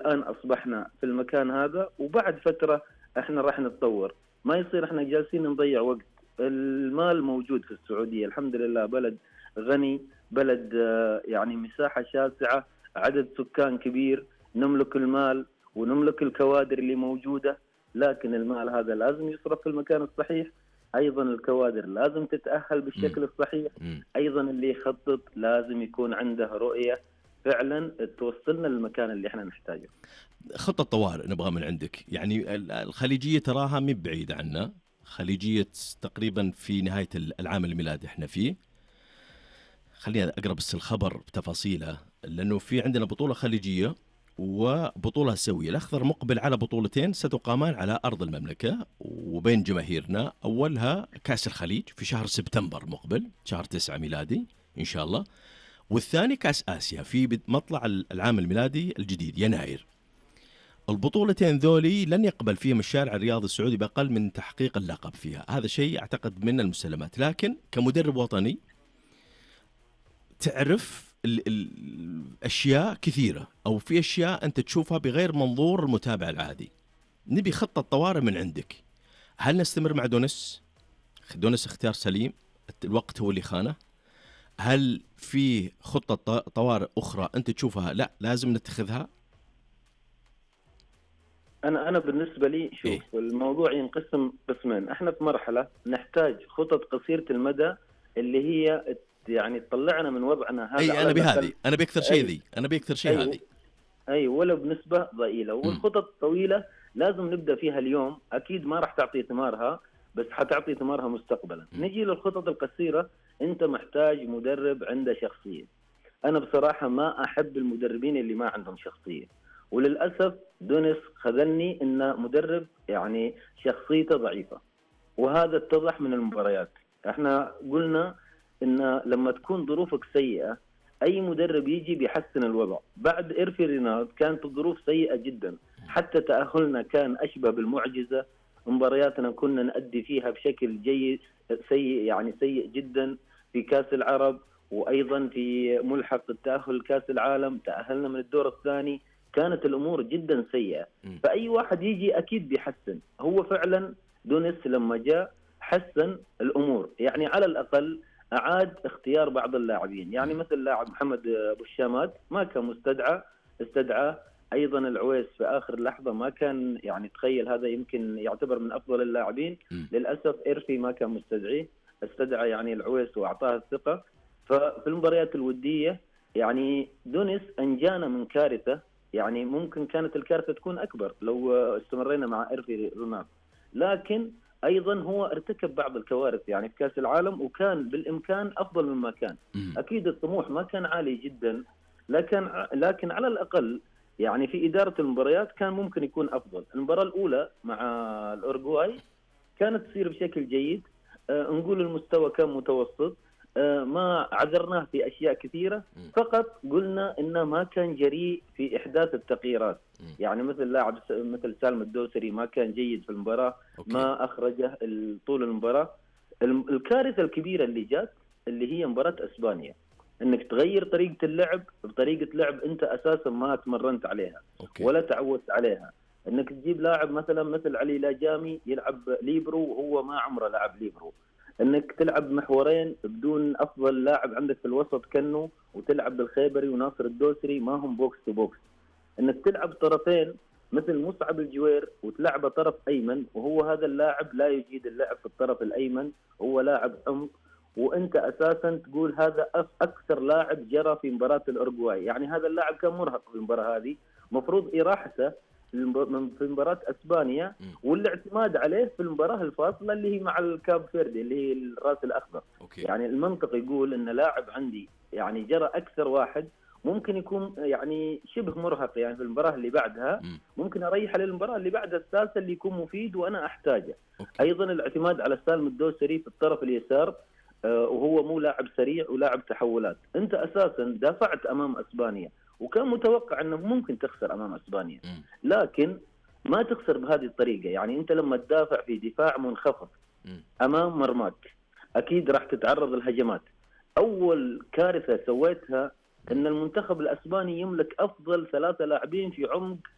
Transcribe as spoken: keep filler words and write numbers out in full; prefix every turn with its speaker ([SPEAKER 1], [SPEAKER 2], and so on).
[SPEAKER 1] والآن أصبحنا في المكان هذا، وبعد فترة إحنا راح نتطور. ما يصير إحنا جالسين نضيع وقت. المال موجود في السعودية الحمد لله، بلد غني، بلد يعني مساحة شاسعة، عدد سكان كبير، نملك المال ونملك الكوادر اللي موجودة، لكن المال هذا لازم يصرف في المكان الصحيح. أيضا الكوادر لازم تتأهل بالشكل الصحيح. أيضا اللي يخطط لازم يكون عنده رؤية فعلا توصلنا للمكان اللي احنا نحتاجه.
[SPEAKER 2] خطة طوارئ نبغى من عندك، يعني الخليجية تراها مي بعيدة عنا، خليجية تقريبا في نهاية العام الميلادي احنا فيه. خلينا أقرأ بس الخبر بتفاصيله، لأنه في عندنا بطولة خليجية وبطولة سوية. الأخضر مقبل على بطولتين ستقامان على أرض المملكة وبين جماهيرنا. أولها كأس الخليج في شهر سبتمبر مقبل، شهر تسعة ميلادي إن شاء الله، والثاني كأس آسيا في مطلع العام الميلادي الجديد يناير. البطولتين ذولي لن يقبل فيهم الشارع الرياضي السعودي بأقل من تحقيق اللقب فيها. هذا شيء أعتقد من المسلمات. لكن كمدرب وطني تعرف الأشياء كثيرة، أو في أشياء أنت تشوفها بغير منظور المتابع العادي. نبي خطة طوارئ من عندك. هل نستمر مع دونس؟ دونس اختيار سليم، الوقت هو اللي خانه. هل في خطة طوارئ أخرى أنت تشوفها لا لازم نتخذها؟
[SPEAKER 1] أنا أنا بالنسبة لي شوف إيه؟ الموضوع ينقسم قسمين. إحنا في مرحلة نحتاج خطط قصيرة المدى اللي هي يعني تطلعنا من وضعنا هذا.
[SPEAKER 2] أي أنا بهذه أنا بأكثر شيء ذي أنا بأكثر شيء
[SPEAKER 1] أي
[SPEAKER 2] هذه
[SPEAKER 1] أي ولا بنسبة ضئيلة. والخطط الطويلة لازم نبدأ فيها اليوم، أكيد ما راح تعطي ثمارها بس حتعطي ثمارها مستقبلا. م. نجي للخطط القصيرة، أنت محتاج مدرب عنده شخصية. أنا بصراحة ما أحب المدربين اللي ما عندهم شخصية، وللأسف دونس خذلني إنه مدرب يعني شخصيته ضعيفة، وهذا اتضح من المباريات. احنا قلنا إن لما تكون ظروفك سيئة أي مدرب يجي بيحسن الوضع. بعد إيرفي رينارد كانت الظروف سيئة جدا، حتى تأهلنا كان أشبه بالمعجزة. مبارياتنا كنا نؤدي فيها بشكل جيد، سيء يعني سيء جدا في كأس العرب، وأيضا في ملحق التأهل كأس العالم تأهلنا من الدور الثاني، كانت الأمور جدا سيئة. فأي واحد يجي أكيد بيحسن. هو فعلا دونس لما جاء حسن الأمور، يعني على الأقل أعاد اختيار بعض اللاعبين، يعني مثل لاعب محمد أبو الشامات ما كان مستدعى، استدعى أيضا العويس في آخر لحظة، ما كان يعني تخيل هذا يمكن يعتبر من أفضل اللاعبين. للأسف إيرفي ما كان مستدعيه، استدعى يعني العويس وأعطاه الثقة. ففي المباريات الودية يعني دونس أنجانا من كارثة، يعني ممكن كانت الكارثة تكون أكبر لو استمرينا مع إيرفي رونالد، لكن أيضا هو ارتكب بعض الكوارث يعني في كأس العالم، وكان بالإمكان أفضل مما كان. أكيد الطموح ما كان عالي جدا، لكن لكن على الأقل يعني في إدارة المباريات كان ممكن يكون أفضل. المباراة الأولى مع الأورجواي كانت تصير بشكل جيد، أه نقول المستوى كان متوسط، أه ما عذرناه في أشياء كثيرة، فقط قلنا إنه ما كان جريء في إحداث التغييرات. يعني مثل لاعب مثل سالم الدوسري ما كان جيد في المباراة، ما أخرجه طول المباراة. الكارثة الكبيرة اللي جات اللي هي مباراة أسبانيا، انك تغير طريقة اللعب بطريقة لعب انت اساسا ما تمرنت عليها أوكي. ولا تعودت عليها. انك تجيب لاعب مثلا مثل علي لاجامي يلعب ليبرو وهو ما عمره لعب ليبرو، انك تلعب محورين بدون افضل لاعب عندك في الوسط كنو، وتلعب بالخيبري وناصر الدوسري ما هم بوكس تو بوكس، انك تلعب طرفين مثل مصعب الجوير وتلعب طرف ايمن، وهو هذا اللاعب لا يجيد اللعب في الطرف الايمن، هو لاعب عمق، وانت اساسا تقول هذا اكثر لاعب جرى في مباراه الاورجواي. يعني هذا اللاعب كان مرهق في المباراه هذه، مفروض اراحته في مباراه اسبانيا والاعتماد عليه في المباراه الفاصله اللي هي مع الكاب فيردي اللي هي الراس الاخضر. أوكي. يعني المنطق يقول ان لاعب عندي يعني جرى اكثر واحد ممكن يكون يعني شبه مرهق، يعني في المباراه اللي بعدها ممكن اريحه للمباراه اللي بعدها الثالثه اللي يكون مفيد وانا احتاجه. أوكي. ايضا الاعتماد على سالم الدوسري في الطرف اليسار، وهو مو لاعب سريع ولاعب تحولات. انت اساسا دافعت امام اسبانيا وكان متوقع انه ممكن تخسر امام اسبانيا، لكن ما تخسر بهذه الطريقه. يعني انت لما تدافع في دفاع منخفض امام مرماك اكيد راح تتعرض للهجمات. اول كارثه سويتها ان المنتخب الاسباني يملك افضل ثلاثه لاعبين في عمق